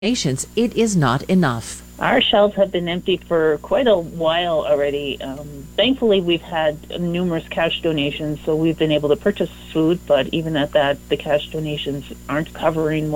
donations, it is not enough. Our shelves have been empty for quite a while already. Thankfully, we've had numerous cash donations, so we've been able to purchase food, but even at that, the cash donations aren't covering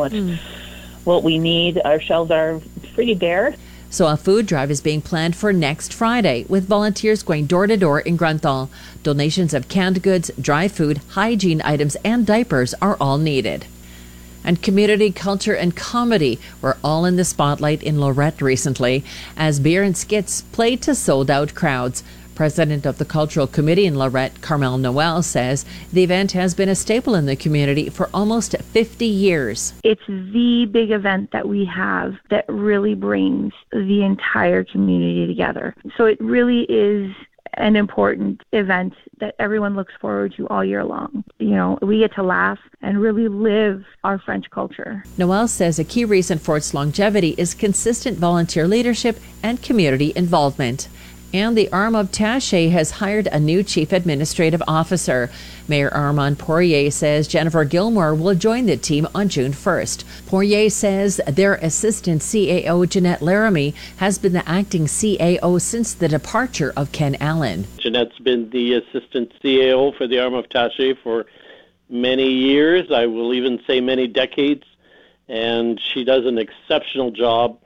what we need. Our shelves are pretty bare. So a food drive is being planned for next Friday, with volunteers going door to door in Grunthal. Donations of canned goods, dry food, hygiene items, and diapers are all needed. And community, culture, and comedy were all in the spotlight in Lorette recently as beer and skits played to sold-out crowds. President of the Cultural Committee in Lorette, Carmel Noel, says the event has been a staple in the community for almost 50 years. It's the big event that we have that really brings the entire community together. So it really is an important event that everyone looks forward to all year long. You know, we get to laugh and really live our French culture. Noel says a key reason for its longevity is consistent volunteer leadership and community involvement. And the Arm of Taché has hired a new chief administrative officer. Mayor Armand Poirier says Jennifer Gilmore will join the team on June 1st. Poirier says their assistant CAO, Jeanette Laramie, has been the acting CAO since the departure of Ken Allen. Jeanette's been the assistant CAO for the Arm of Taché for many years, I will even say many decades, and she does an exceptional job.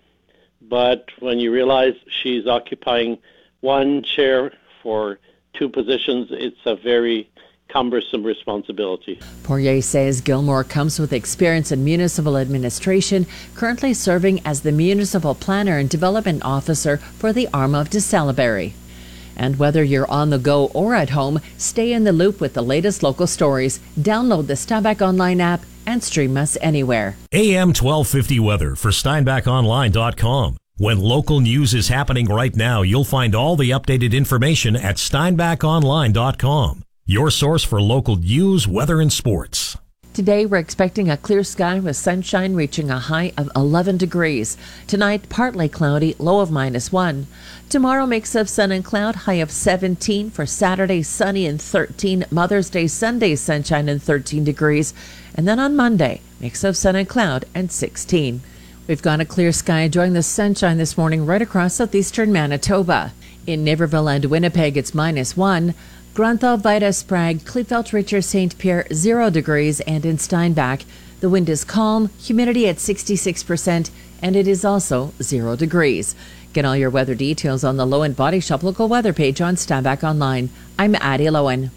But when you realize she's occupying one chair for two positions, it's a very cumbersome responsibility. Poirier says Gilmore comes with experience in municipal administration, currently serving as the municipal planner and development officer for the Arm of de Salaberry. And whether you're on the go or at home, stay in the loop with the latest local stories. Download the Steinbach Online app and stream us anywhere. AM 1250 weather for SteinbachOnline.com. When local news is happening right now, you'll find all the updated information at SteinbachOnline.com. Your source for local news, weather, and sports. Today, we're expecting a clear sky with sunshine reaching a high of 11 degrees. Tonight, partly cloudy, low of -1. Tomorrow, mix of sun and cloud, high of 17. For Saturday, sunny and 13. Mother's Day, Sunday, sunshine and 13 degrees. And then on Monday, mix of sun and cloud and 16. We've got a clear sky enjoying the sunshine this morning right across southeastern Manitoba. In Niverville and Winnipeg, it's -1. Grunthal, Vida, Sprague, Kleefeld, Richer, St. Pierre, 0 degrees. And in Steinbach, the wind is calm, humidity at 66%, and it is also 0 degrees. Get all your weather details on the Lowen Body Shop local weather page on Steinbach Online. I'm Addie Lowen.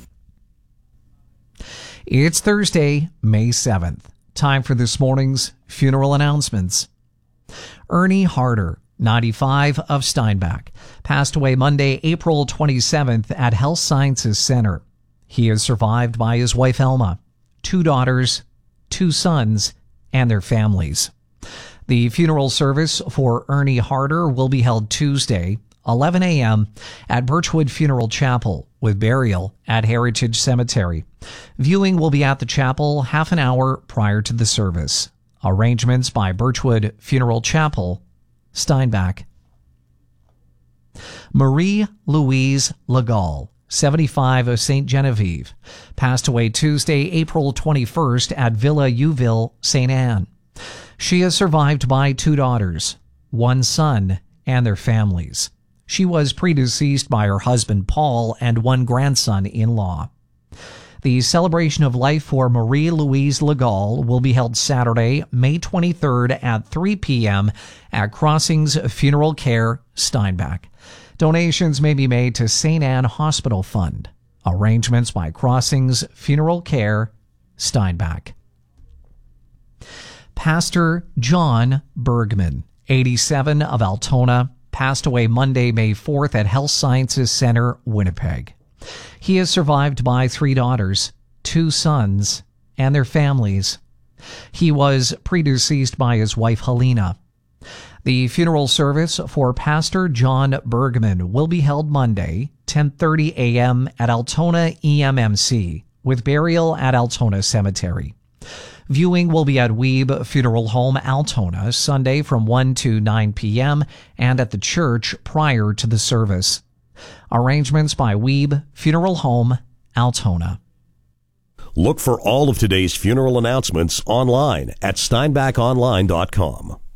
It's Thursday, May 7th. Time for this morning's funeral announcements. Ernie Harder, 95, of Steinbach, passed away Monday, April 27th at Health Sciences Center. He is survived by his wife Elma, 2 daughters, 2 sons, and their families. The funeral service for Ernie Harder will be held Tuesday, 11 a.m. at Birchwood Funeral Chapel, with burial at Heritage Cemetery. Viewing will be at the chapel half an hour prior to the service. Arrangements by Birchwood Funeral Chapel, Steinbach. Marie-Louise Legault, 75, of St. Genevieve, passed away Tuesday, April 21st at Villa Youville, St. Anne. She is survived by 2 daughters, 1 son, and their families. She was predeceased by her husband Paul and 1 grandson-in-law. The celebration of life for Marie-Louise Legault will be held Saturday, May 23rd at 3 p.m. at Crossings Funeral Care, Steinbach. Donations may be made to St. Anne Hospital Fund. Arrangements by Crossings Funeral Care, Steinbach. Pastor John Bergman, 87, of Altona, passed away Monday, May 4th at Health Sciences Center, Winnipeg. He is survived by 3 daughters, 2 sons, and their families. He was predeceased by his wife Helena. The funeral service for Pastor John Bergman will be held Monday, 10:30 a.m. at Altona EMMC, with burial at Altona Cemetery. Viewing will be at Weeb Funeral Home, Altona, Sunday from 1 to 9 p.m. and at the church prior to the service. Arrangements by Weeb Funeral Home, Altona. Look for all of today's funeral announcements online at SteinbachOnline.com.